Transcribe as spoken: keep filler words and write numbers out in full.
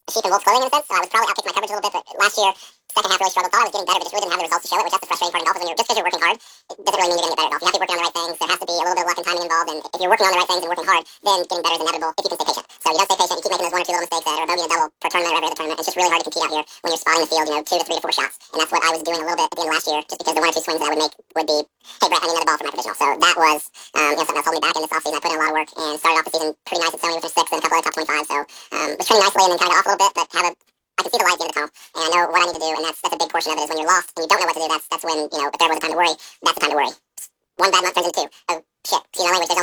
sheep and wolf clothing in a sense, so I was probably outpacing my coverage a little bit, but last year, second half really struggled. Thought I was getting better, but just really didn't have the results to show it, which that's the frustrating part in golf. Is when you're, just because you're working hard, it doesn't really mean you're going to get better at golf. You have to be working on the right things. There has to be a little bit of luck and timing involved, and if you're working on the right things and working hard, then getting better is inevitable if you can stay patient. So you don't stay patient, you keep making those one or two little mistakes that are a bogey and a double per tournament or every other tournament. It's just really hard to compete out here when you're spotting the field, you know, two to three to four shots. And that's what I was doing a little bit at the end of last year, just because the one or two swings that I would make would be, hey Brett, I need another ball for my provisional. So that was um, you know, something that's holding me back in this offseason. I put in a lot of work and started off the season pretty nice at Sony, which was sixth and a couple of top twenty-five. So um, was training nicely and then kind of got off a little bit, but have a I can see the light at the end of the tunnel, and I know what I need to do, and that's that's a big portion of it. Is when you're lost and you don't know what to do. That's that's when, you know, if there was a time to worry, that's the time to worry. One bad month turns into two. Oh shit, excuse my language. There's